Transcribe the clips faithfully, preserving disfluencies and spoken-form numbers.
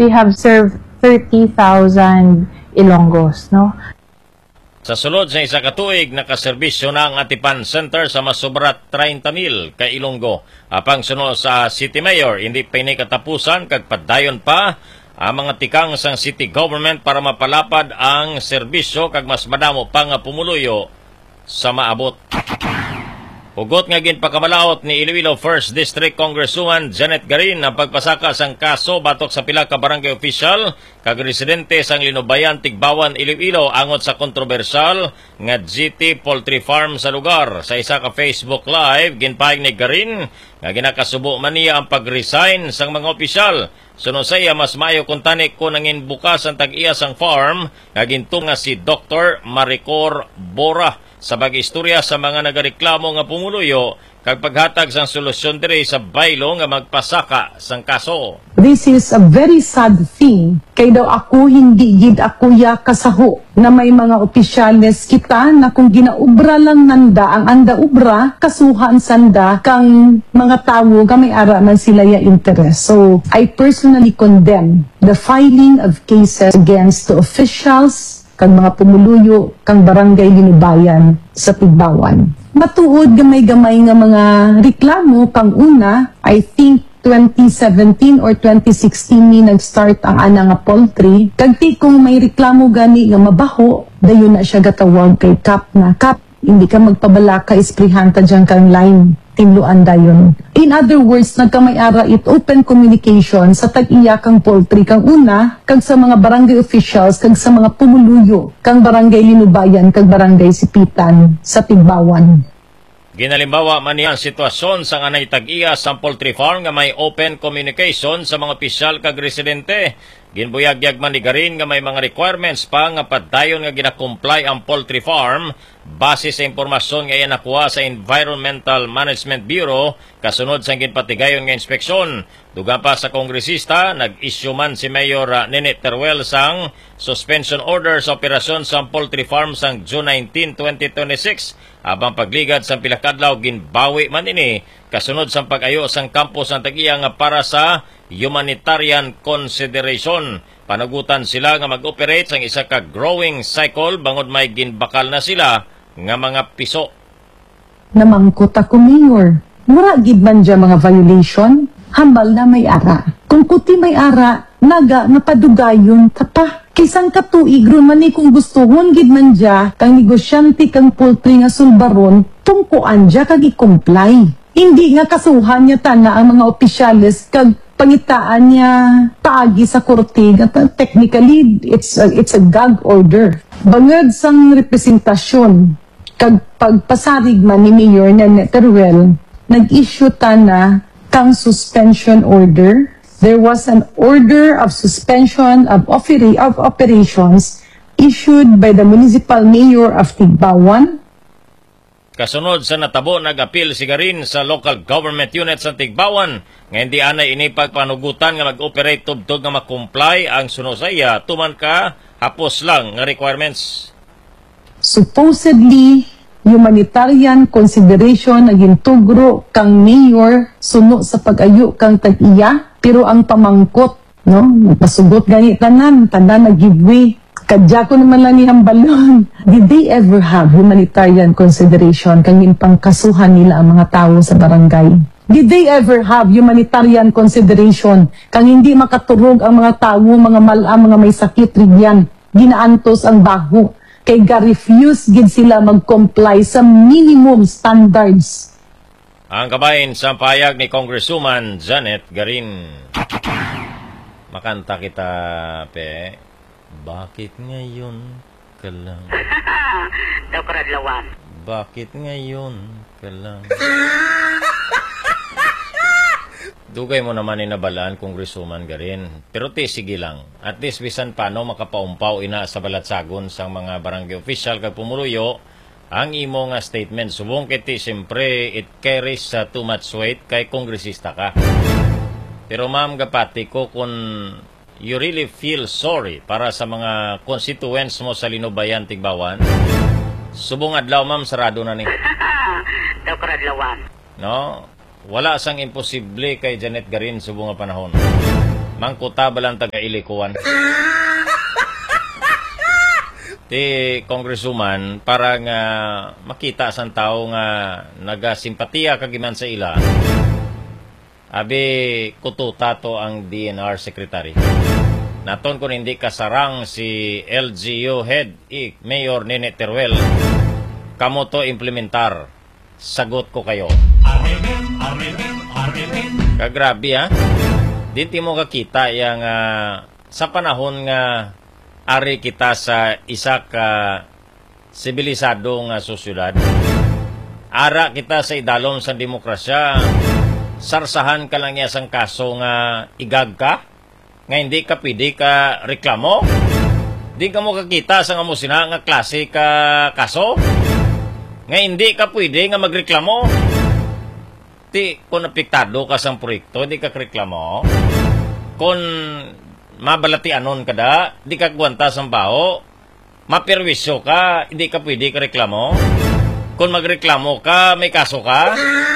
we have served thirty thousand Ilonggos, no? Sa sulod sa isa katuig, nakaserbisyo na ang Atipan Center sa masobrat thirty mil ka Ilonggo. Apang sunod sa City Mayor, hindi pa ini katapusan kag padayon pa ang mga tikang sang city government para mapalapad ang serbisyo kag mas madamo pa nga pumuluyo sa maabot. Hugot nga ginpakamalaot ni Iloilo first District Congresswoman Janet Garin ang pagpasaka sang kaso batok sa pila ka barangay official kag residente sang Linubayan, Tigbawan, Iloilo angot sa kontrobersyal nga G T Poultry Farm sa lugar. Sa isa ka Facebook Live, ginpahig ni Garin nga ginakasubo man niya ang pag-resign sang mga opisyal. Suno sa iya, mas maayo kung tani ko nangin bukas ang tag-iya sang farm nga gintung nga si Doctor Maricor Bora sa bag-istorya sa mga nagareklamo nga pumuluyo kag paghatag sang solusyon diri sa baylo nga magpasaka sang kaso. This is a very sad thing. Kay daw ako hindi gid ako ya kasaho na may mga opisyales kita na kung ginaubra lang nanda ang anda ubra kasuhan sanda kang mga tawo nga may ara man sila ya interest. So I personally condemn the filing of cases against the officials kang mga pumuluyo kang barangay Linubayan sa Tigbawan. Matuod gamay-gamay nga mga reklamo kang una, I think twenty seventeen or twenty sixteen ni nag-start ang ana nga poultry. Kagti kung may reklamo gani nga mabaho, dayon na siya gatawag kay Kap na Kap, hindi ka magpabala ka isprihan ta dyan kang line. Tinluan dayon. In other words, nagkamay-ara it open communication sa tag-iya kang poultry kang una, kag sa mga barangay officials, kag sa mga pumuluyo, kang barangay Linubayan, kag barangay Sipitan sa Tigbawan. Ginalimbawa man niya ang sitwasyon sa anay tag-iya sa poultry farm nga may open communication sa mga opisyal kag residente. Ginbuyag-yag man ni Garin nga may mga requirements pa nga padayon nga gina-comply ang poultry farm base sa impormasyon nga iyan nakuha sa Environmental Management Bureau kasunod sa ginpatigayon nga inspeksyon. Dugang pa sa kongresista, nag-issue man si Mayor uh, Nene Teruel sang suspension order sa operasyon sa poultry farm sang June nineteenth, twenty twenty-six. Abang pagligad sa pilakadlaw, ginbawi man ini kasunod sa pag-ayo sang campus ng tag-iya nga para sa humanitarian consideration. Panagutan sila nga mag-operate sang isa ka growing cycle bangod may ginbakal na sila nga mga piso. Namangkot ako, Mayor. Mura gid man dyan mga violation, hambal na may ara. Kung kuti may ara, naga napadugayon tapa. Kisang katuig ron man ni kung gustuhon gid man dya, kang negosyante kang poultry nga sulbaron, tungkuan dya kag i-comply. Hindi nga kasuhan niya tana ang mga opisyales kag pangitaan niya paagi sa korte. Technically, it's a, it's a gag order. Bangod sang representasyon kag pagpasarig man ni Mayor Nene Teruel, nag-issue tana kang suspension order. There was an order of suspension of, opera of operations issued by the municipal mayor of Tigbawan. Kasunod sa natabo, nag-appeal si Garin sa local government unit sa Tigbawan nga hindi anay inipagpanugutan nga mag-operate tubtog nga makomply ang sunod sa iya tuman ka hapos lang nga requirements. Supposedly, humanitarian consideration na gintugro kang mayor suno sa pag-ayo kang tag-iya, pero ang pamangkot, no, nagpasugot gani tanan, tanan nag-giveaway. Kadya ko naman lang niyang balon. Did they ever have humanitarian consideration kang pangkasuhan nila ang mga tao sa barangay? Did they ever have humanitarian consideration kang hindi makaturog ang mga tao, mga mala, mga may sakit rigyan, ginaantos ang baho? Kay ga-refuse gid sila mag-comply sa minimum standards. Ang kabahin sa payag ni Congresswoman Janet Garin. Makanta kita, pe. Bakit ngayon ka lang? Daw karadlawan. Bakit ngayon ka lang? Dugay mo naman inabalaan, Congresswoman Garin. Pero ti, sige lang. At least bisan paano makapaumpaw ina sa balatsagon sa mga barangay official kag pumuluyo ang imo nga statement. Subong kiti, siyempre, it carries uh, too much weight kay kongresista ka. Pero ma'am, gapati ko kung you really feel sorry para sa mga constituents mo sa Linubayan, Tigbawan, subong adlaw, ma'am, sarado na ni. Daw karadlawan. No? Wala sang imposible kay Janet Garin subong nga panahon. Mangkuta balang taga-ilikuan. Ti congresswoman para nga makita sang tao nga nagasimpatiya kagiman sa ila. Abi kututa to ang D N R secretary. Naton kung hindi kasarang si L G U head I, Mayor Nene Teruel, kamo to implementar. Sagot ko kayo. Kagrabe ha. Dito mo kakita yang uh, sa panahon nga ari kita sa isa ka sibilisado nga sosyudad. Ara kita sa idalom sa demokrasya. Sarsahan ka lang isang kaso nga igag ka. Nga hindi ka pwede ka reklamo. Di ka mo kakita sa nga mo sina nga klase ka kaso. Nga hindi ka pwede nga magreklamo. Ti, kung napiktado ka sa proyekto, hindi ka reklamo. Kung mabalati anon ka da, hindi ka gwanta sa baho. Maperwisyo ka, hindi ka pwede ka reklamo. Kung magreklamo ka, may kaso ka.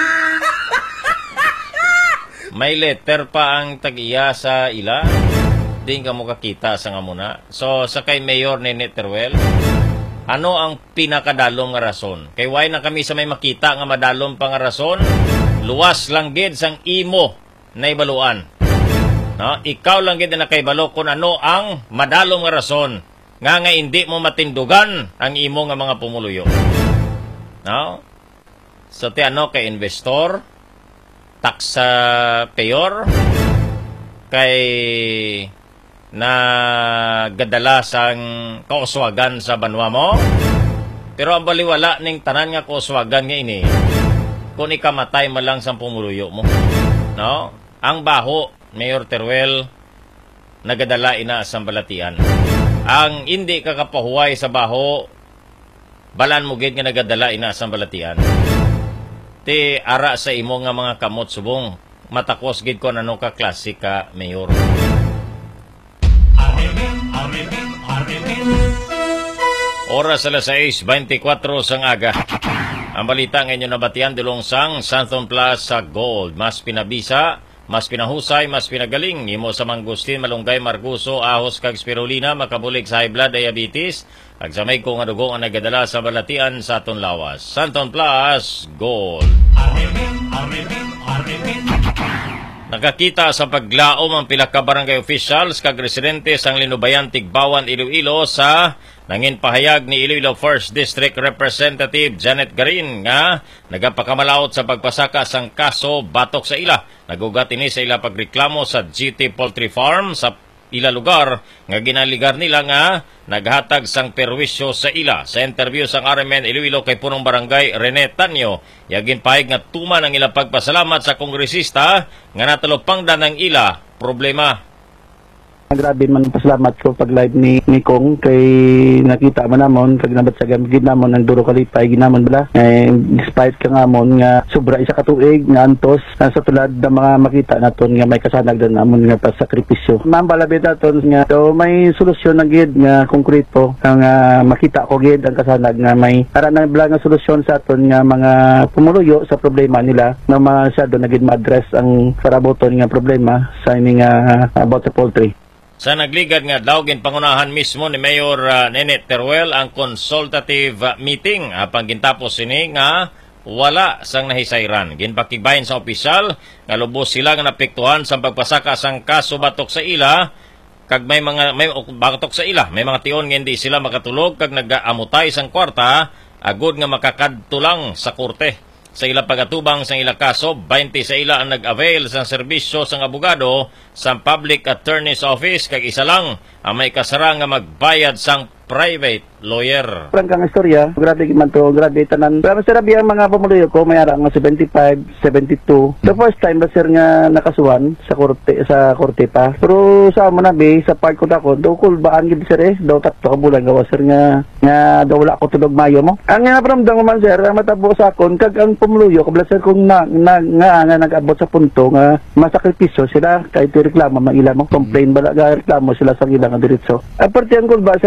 May letter pa ang tag-iya sa ila. Di ka mo kakita sa nga muna. So, sa kay Mayor Nene Teruel, ano ang pinakadalong nga rason? Kay why na kami sa may makita nga madalong pa nga rason? Luwas lang gid sang imo na ibaluan. No? Ikaw lang gid na kaibalo kung ano ang madalong nga rason nga nga hindi mo matindugan ang imo nga mga pumuluyo. No? So, ti ano kay investor, taxa payor, kay na gadala sang kauswagan sa banwa mo. Pero ang baliwala ning tanan nga kauswagan nga ini, kung ikamatay mo lang sa pumuluyo mo. No? Ang baho, Mayor Teruel, nagadala ina sa balatian. Ang hindi kakapahuway sa baho, balan mo gid nga nagadala ina sa balatian. Ti ara sa imo nga mga kamot subong, matakos gid ko ano ka klase ka, Mayor. Oras alas sais beintikwatro sang aga. Ang balita ngayon nabatian dulong sang Santon Plaza Gold. Mas pinabisa, mas pinahusay, mas pinagaling. Nimo sa Mangustin, Malunggay, Marguso, Ahos, kag Spirulina, makabulig sa high blood, diabetes. Agsamay ko nga dugo ang nagadala sa balatian sa aton lawas. Santon Plaza Gold. Nakakita sa paglaom ang pila ka barangay officials kag residente sang Linubayan, Tigbawan, Iloilo sa nangin pahayag ni Iloilo first District Representative Janet Garin nga nagapakamalaot sa pagpasaka sang kaso batok sa ila. Nagugat ini sa ila pagreklamo sa G T Poultry Farm sa ila lugar nga ginaligar nila nga naghatag sang perwisyo sa ila. Sa interview sang R M N Iloilo kay punong barangay Rene Tanyo, yagin pahig nga tuman ang ila pagpasalamat sa kongresista nga natulopang danang ila problema. Grabe man pasalamat ko pag live ni, ni Kong kay nakita man namon kag nabat sa gamgid namon ang duro kalipay ginamon bala eh, despite ka ngamon nga sobra isa ka tuig nga antos sa tulad ng mga makita naton nga may kasanag dan namon nga pasakripisyo. Ma'am balabit naton nga so may solusyon na gid nga konkreto nga makita ko gid ang kasanag nga may para na bala nga solusyon sa aton nga mga pumuluyo sa problema nila na masyado na gid ma-address ang paraboton nga problema sa ini nga about the poultry. Sa nagligad nga daw ginpangunahan mismo ni Mayor uh, Nene Teruel ang consultative uh, meeting apang gintapos ini nga wala sang nahisayran. Ginpakigbahin sa opisyal nga lubos sila nga napektuhan sa pagpasaka sang kaso batok sa ila kag may mga may batok sa ila may mga tion nga hindi sila makatulog kag nagaamutay sang kwarta agud nga makakadto lang sa korte. Sa ila pagatubang sa ila kaso, twenty sa ila ang nag-avail sa serbisyo sang abogado sa Public Attorney's Office kag isa lang ang may kasara nga magbayad sang private lawyer. Parang kang istorya, grabe man to, grabe tanan. Pero sir, ang mga pamuluyo ko, may ara nga seventy-five, seventy-two. The first time ba sir nga nakasuhan sa korte, sa korte pa. Pero sa mo na be, sa part ko dako, do kul baan gid sir eh, do tatlo ka bulan gawa sir nga nga daw wala ko tulog mayo mo. Ang nga naramdam man sir, matabo sa akon kag ang pamuluyo kabla sir kung na, na nga nga nag-abot sa punto nga masakripisyo sila kahit reklamo maila mo, complain bala ga reklamo sila sa ilang diretso. Aparte ang kul ba sir eh,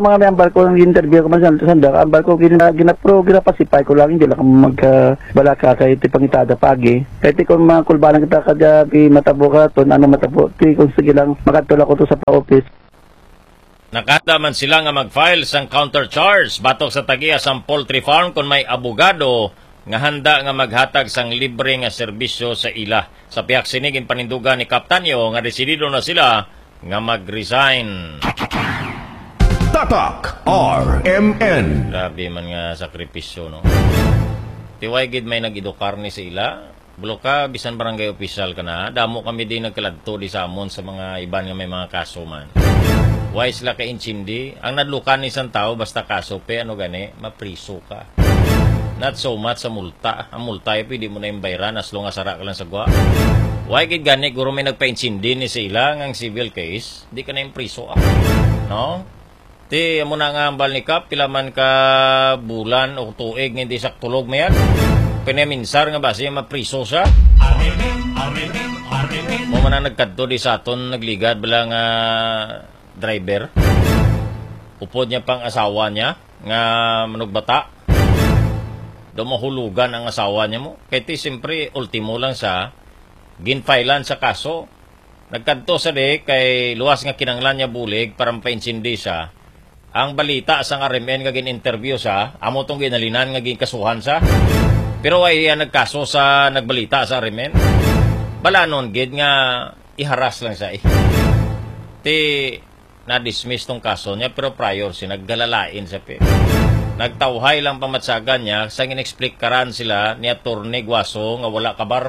mga member ko ng interview ko man sanda, ang barko gina ginapro ginapasipay ko lang hindi lang magbalaka sa iti pangitada pagi. Kahit kung mga kulbanan kita kada pi matabo ka ton ano matabo ti kung sige lang makatulak ko to sa pa-office. Nakada man sila nga mag-file sang countercharge batok sa tagiya sang poultry farm kung may abogado nga handa nga maghatag sang libre nga serbisyo sa ila. Sa piyak sinigin panindugan ni Kaptanyo nga desidido na sila nga mag-resign. Tatak R M N. Grabe man nga sakripisyo, no? Tiway gid may nag-edukar ni sa ila. Bulo ka, bisan barangay official ka na. Damo kami din nagkaladto di sa amon sa mga iban nga may mga kaso man. Why sila ka-inchindi? Ang nadlukan ni isang tao, basta kaso, pe, ano gani, mapriso ka. Not so much sa multa. Ang multa, eh, pwede mo na yung bayran as long as sara ka lang sa gwa. Why gid gani, guro may nagpa-inchindi ni sila ng civil case, di ka na yung priso, ah. No? Ti, mo na nga ang bal ni Kap, pila man ka bulan o tuig, hindi saktulog mo yan. Pinaminsar nga ba siya, mapriso siya? Mo man na nagkadto di sa aton, nagligad, bala nga driver. Upod niya pang asawa niya nga manugbata. Dumahulugan ang asawa niya mo. Kaya ti siyempre ultimo lang sa ginfailan sa kaso. Nagkadto sa de kay luwas nga kinanglan niya bulig para mapainchindi siya. Ang balita sa R M N nga gin-interview sa amo tong ginalinan nga ginkasuhan sa. Pero ay yan nagkaso sa nagbalita sa R M N. Bala nun gid nga iharas lang sa eh. Ti na-dismiss tong kaso niya pero prior si naggalalain sa pe. Nagtawhay lang pamatsagan niya sa ginexplikaran sila ni Attorney Guaso nga wala kabar.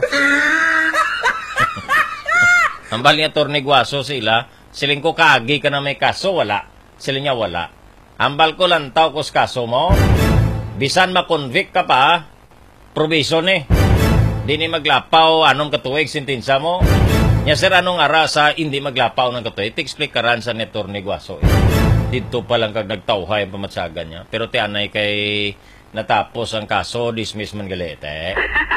Ang bali ni Attorney Guaso sila, siling ko kaagi ka na may kaso, wala. Sila niya wala. Ambal ko lang tao ko sa kaso mo. Bisan makonvict ka pa, probation eh. Di ni maglapaw, anong katuwig sentensya mo. Nya sir, anong ara sa hindi maglapaw ng katuwig? Iti-explikaran sa ni Attorney Guaso eh. Dito pa lang kag nagtawhay ang pamatsagan niya. Pero ti anay kay natapos ang kaso, dismiss man galete.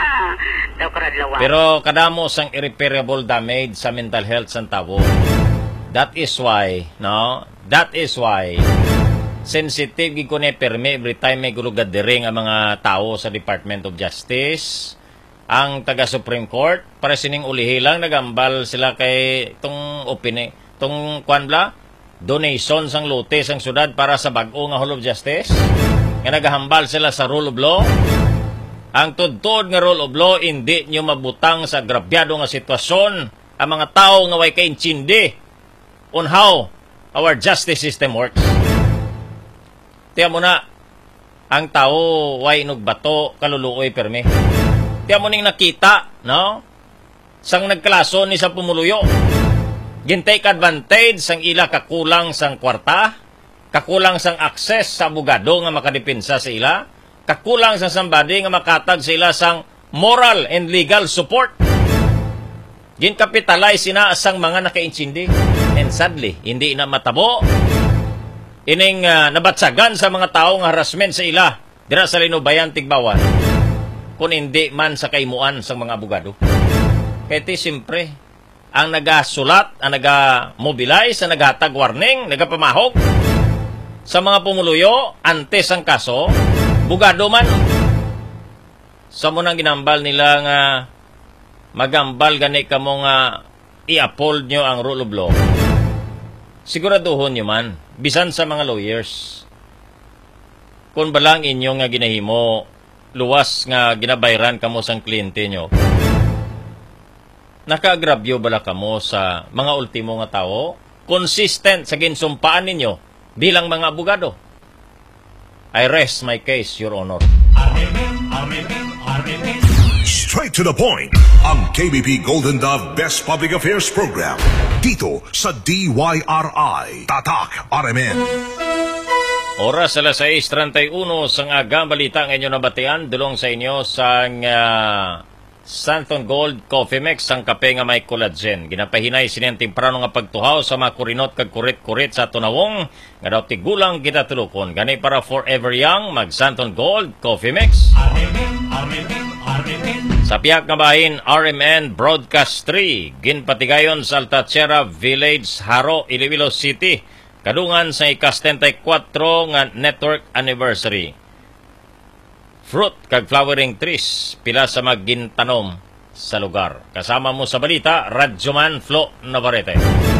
Pero kadamo sang irreparable damage sa mental health sang tao. That is why, no? That is why sensitive gid ko ni permi every time may gulugadiring ang mga tao sa Department of Justice, ang taga Supreme Court, para sining ulihi lang nagambal sila kay itong opini, itong kwanbla, donation sang lote sang syudad para sa bag-o nga Hall of Justice. Nga nagahambal sila sa rule of law. Ang tudtod nga rule of law, hindi nyo mabutang sa grabyado nga sitwasyon ang mga tao nga way kainchindi on how our justice system works. Tiya mo na, ang tao way nugbato, kaluluoy permi. Tiya mo ning nakita, no? Sang nagkalaso ni sa pumuluyo. Gintake advantage sang ila kakulang sang kwarta, kakulang sang access sa abogado nga makadepensa sa ila, kakulang sang somebody nga makatag sa ila sang moral and legal support. Ginkapitalize sina sang mga nakainchindi. And sadly, hindi na matabo. Ining uh, nabatsagan sa mga tao nga harassment sa ila dira sa Linubayan, Tigbawan, kung hindi man sa kaimuan sa mga abogado. Kaya ti simpre, ang nagasulat, ang nagamobilize, ang naghatag warning, nagapamahog sa mga pumuluyo antes ang kaso, bugado man. Sa munang ginambal nila nga magambal gani kamo nga i-uphold nyo ang rule of law. Siguraduhon nyo man, bisan sa mga lawyers, kung balang inyo nga ginahimo, luwas nga ginabayran kamo sang kliyente nyo, nakaagrabyo bala kamo sa mga ultimo nga tao, consistent sa ginsumpaan ninyo bilang mga abogado. I rest my case, Your Honor. Straight to the point, ang K B P Golden Dove Best Public Affairs Program dito sa D Y R I Tatak R M N. Oras alas sais treinta y uno sang agang balita ng inyo nabatian dulong sa inyo sang uh, Santon Gold Coffee Mix sang kape nga may collagen. Ginapahinay sineng temprano nga pagtuhaw sa mga kurinot kag kurit-kurit sa tunawong nga daw tigulang kita tulukon. Gani para forever young mag Santon Gold Coffee Mix. Sa piyak nga bahin R M N Broadcast three, ginpatigayon sa Altatierra Village, Haro, Iloilo City. kadungan sa ika-setenta-kwatro nga network anniversary. Fruit kag flowering trees pila sa maggintanom sa lugar. Kasama mo sa balita, Radyoman Flo Navarrete.